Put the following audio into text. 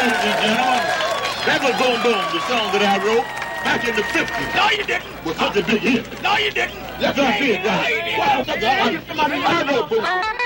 ladies and gentlemen, that was Boom Boom, the song that I wrote back in the 50s. No, you didn't. With such a big hit. No, you didn't. Yes, I did. No, you didn't. I wrote Boom.